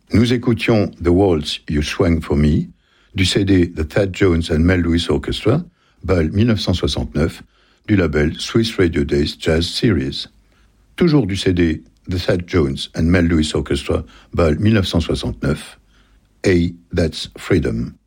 Nous écoutions The Waltz You Swung For Me, du CD The Thad Jones and Mel Lewis Orchestra, Bâle 1969, du label Swiss Radio Days Jazz Series. Toujours du CD The Thad Jones and Mel Lewis Orchestra, Bâle 1969, Hey, That's Freedom.